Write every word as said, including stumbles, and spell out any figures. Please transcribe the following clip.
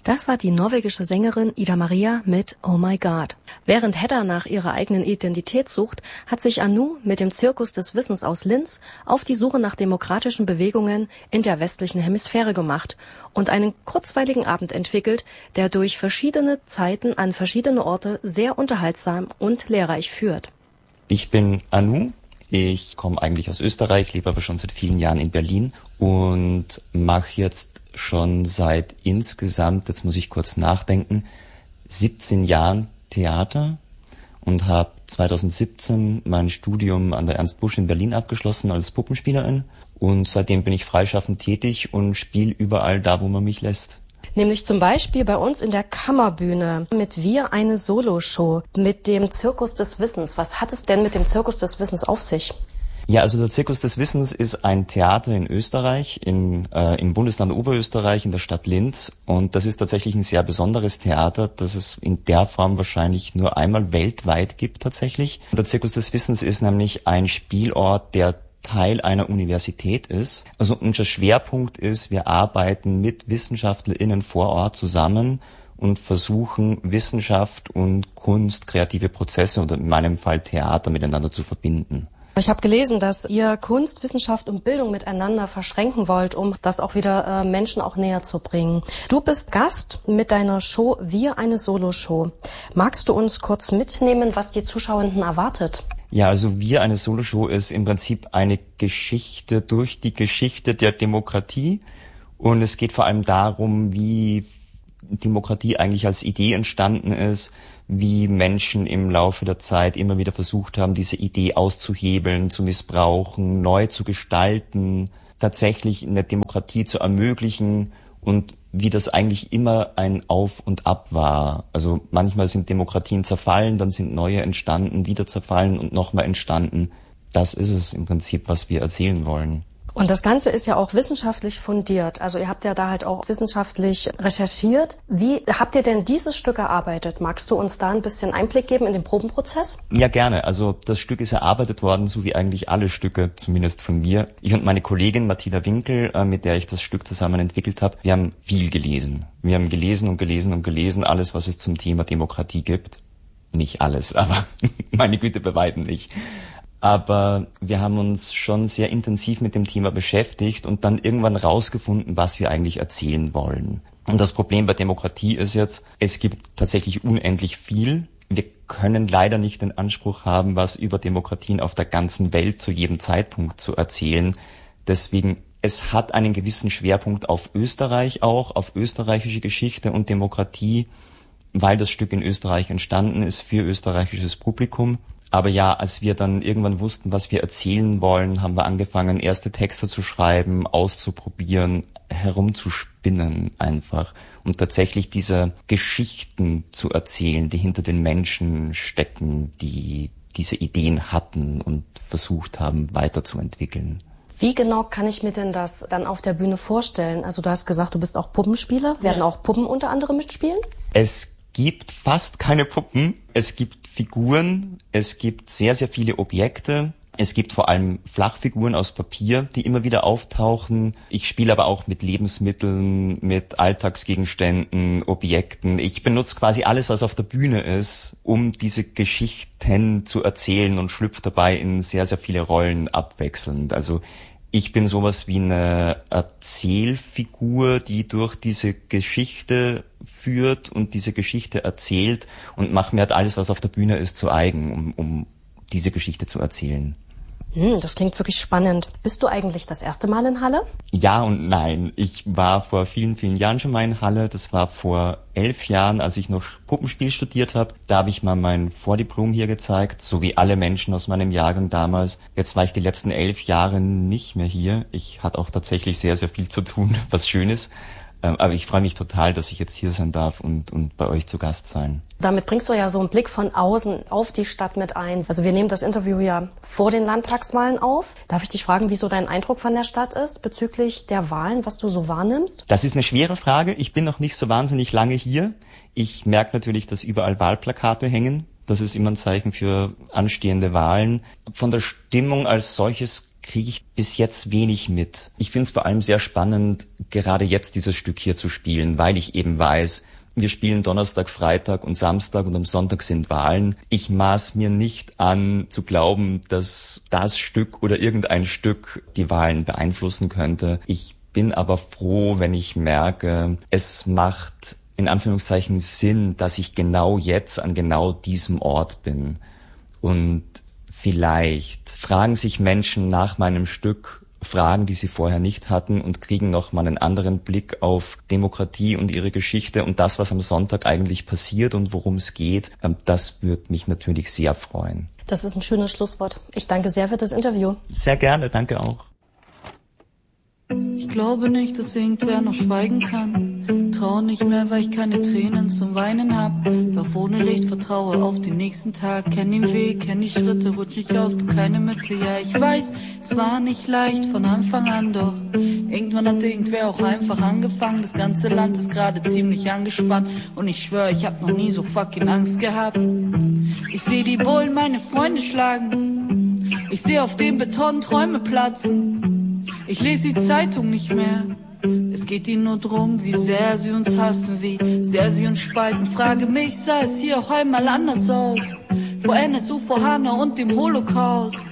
Das war die norwegische Sängerin Ida Maria mit Oh My God. Während Hedda nach ihrer eigenen Identität sucht, hat sich Anu mit dem Zirkus des Wissens aus Linz auf die Suche nach demokratischen Bewegungen in der westlichen Hemisphäre gemacht und einen kurzweiligen Abend entwickelt, der durch verschiedene Zeiten an verschiedene Orte sehr unterhaltsam und lehrreich führt. Ich bin Anu. Ich komme eigentlich aus Österreich, lebe aber schon seit vielen Jahren in Berlin und mache jetzt schon seit insgesamt, jetzt muss ich kurz nachdenken, siebzehn Jahren Theater und habe zwanzig siebzehn mein Studium an der Ernst Busch in Berlin abgeschlossen als Puppenspielerin und seitdem bin ich freischaffend tätig und spiele überall da, wo man mich lässt. Nämlich zum Beispiel bei uns in der Kammerbühne mit Wir eine Soloshow mit dem Zirkus des Wissens. Was hat es denn mit dem Zirkus des Wissens auf sich? Ja, also der Zirkus des Wissens ist ein Theater in Österreich, in, äh, im Bundesland Oberösterreich, in der Stadt Linz. Und das ist tatsächlich ein sehr besonderes Theater, das es in der Form wahrscheinlich nur einmal weltweit gibt tatsächlich. Der Zirkus des Wissens ist nämlich ein Spielort, der Teil einer Universität ist. Also unser Schwerpunkt ist, wir arbeiten mit WissenschaftlerInnen vor Ort zusammen und versuchen, Wissenschaft und Kunst, kreative Prozesse oder in meinem Fall Theater miteinander zu verbinden. Ich habe gelesen, dass ihr Kunst, Wissenschaft und Bildung miteinander verschränken wollt, um das auch wieder äh, Menschen auch näher zu bringen. Du bist Gast mit deiner Show Wir eine Soloshow. Magst du uns kurz mitnehmen, was die Zuschauenden erwartet? Ja, also Wir eine Soloshow ist im Prinzip eine Geschichte durch die Geschichte der Demokratie und es geht vor allem darum, wie Demokratie eigentlich als Idee entstanden ist, wie Menschen im Laufe der Zeit immer wieder versucht haben, diese Idee auszuhebeln, zu missbrauchen, neu zu gestalten, tatsächlich eine Demokratie zu ermöglichen und wie das eigentlich immer ein Auf und Ab war. Also manchmal sind Demokratien zerfallen, dann sind neue entstanden, wieder zerfallen und nochmal entstanden. Das ist es im Prinzip, was wir erzählen wollen. Und das Ganze ist ja auch wissenschaftlich fundiert. Also ihr habt ja da halt auch wissenschaftlich recherchiert. Wie habt ihr denn dieses Stück erarbeitet? Magst du uns da ein bisschen Einblick geben in den Probenprozess? Ja, gerne. Also das Stück ist erarbeitet worden, so wie eigentlich alle Stücke, zumindest von mir. Ich und meine Kollegin Martina Winkel, mit der ich das Stück zusammen entwickelt habe, wir haben viel gelesen. Wir haben gelesen und gelesen und gelesen, alles, was es zum Thema Demokratie gibt. Nicht alles, aber meine Güte, bei weitem nicht. Aber wir haben uns schon sehr intensiv mit dem Thema beschäftigt und dann irgendwann rausgefunden, was wir eigentlich erzählen wollen. Und das Problem bei Demokratie ist jetzt, es gibt tatsächlich unendlich viel. Wir können leider nicht den Anspruch haben, was über Demokratien auf der ganzen Welt zu jedem Zeitpunkt zu erzählen. Deswegen, es hat einen gewissen Schwerpunkt auf Österreich auch, auf österreichische Geschichte und Demokratie, weil das Stück in Österreich entstanden ist für österreichisches Publikum. Aber ja, als wir dann irgendwann wussten, was wir erzählen wollen, haben wir angefangen, erste Texte zu schreiben, auszuprobieren, herumzuspinnen einfach. Und tatsächlich diese Geschichten zu erzählen, die hinter den Menschen stecken, die diese Ideen hatten und versucht haben, weiterzuentwickeln. Wie genau kann ich mir denn das dann auf der Bühne vorstellen? Also du hast gesagt, du bist auch Puppenspieler. Werden auch Puppen unter anderem mitspielen? Es gibt fast keine Puppen. Es gibt Figuren, es gibt sehr, sehr viele Objekte. Es gibt vor allem Flachfiguren aus Papier, die immer wieder auftauchen. Ich spiele aber auch mit Lebensmitteln, mit Alltagsgegenständen, Objekten. Ich benutze quasi alles, was auf der Bühne ist, um diese Geschichten zu erzählen und schlüpfe dabei in sehr, sehr viele Rollen abwechselnd. Also ich bin sowas wie eine Erzählfigur, die durch diese Geschichte führt und diese Geschichte erzählt und mache mir halt alles, was auf der Bühne ist, zu eigen, um, um diese Geschichte zu erzählen. Hm, das klingt wirklich spannend. Bist du eigentlich das erste Mal in Halle? Ja und nein. Ich war vor vielen, vielen Jahren schon mal in Halle. Das war vor elf Jahren, als ich noch Puppenspiel studiert habe. Da habe ich mal mein Vordiplom hier gezeigt, so wie alle Menschen aus meinem Jahrgang damals. Jetzt war ich die letzten elf Jahre nicht mehr hier. Ich hatte auch tatsächlich sehr, sehr viel zu tun, was schön ist. Aber ich freue mich total, dass ich jetzt hier sein darf und, und bei euch zu Gast sein. Damit bringst du ja so einen Blick von außen auf die Stadt mit ein. Also wir nehmen das Interview ja vor den Landtagswahlen auf. Darf ich dich fragen, wie so dein Eindruck von der Stadt ist bezüglich der Wahlen, was du so wahrnimmst? Das ist eine schwere Frage. Ich bin noch nicht so wahnsinnig lange hier. Ich merke natürlich, dass überall Wahlplakate hängen. Das ist immer ein Zeichen für anstehende Wahlen. Von der Stimmung als solches kriege ich bis jetzt wenig mit. Ich finde es vor allem sehr spannend, gerade jetzt dieses Stück hier zu spielen, weil ich eben weiß, wir spielen Donnerstag, Freitag und Samstag und am Sonntag sind Wahlen. Ich maß mir nicht an, zu glauben, dass das Stück oder irgendein Stück die Wahlen beeinflussen könnte. Ich bin aber froh, wenn ich merke, es macht in Anführungszeichen Sinn, dass ich genau jetzt an genau diesem Ort bin. Und vielleicht fragen sich Menschen nach meinem Stück Fragen, die sie vorher nicht hatten und kriegen nochmal einen anderen Blick auf Demokratie und ihre Geschichte und das, was am Sonntag eigentlich passiert und worum es geht. Das würde mich natürlich sehr freuen. Das ist ein schönes Schlusswort. Ich danke sehr für das Interview. Sehr gerne, danke auch. Ich glaube nicht, dass irgendwer noch schweigen kann. Trau nicht mehr, weil ich keine Tränen zum Weinen hab. Lauf ohne Licht, vertraue auf den nächsten Tag. Kenn den Weg, kenn die Schritte, rutsch nicht aus, gib keine Mitte. Ja, ich weiß, es war nicht leicht von Anfang an, doch irgendwann hat irgendwer auch einfach angefangen. Das ganze Land ist gerade ziemlich angespannt und ich schwör, ich hab noch nie so fucking Angst gehabt. Ich seh die Bullen meine Freunde schlagen. Ich seh auf dem Beton Träume platzen. Ich lese die Zeitung nicht mehr. Es geht ihnen nur drum, wie sehr sie uns hassen, wie sehr sie uns spalten. Frage mich, sah es hier auch einmal anders aus? Vor N S U, vor Hanau und dem Holocaust.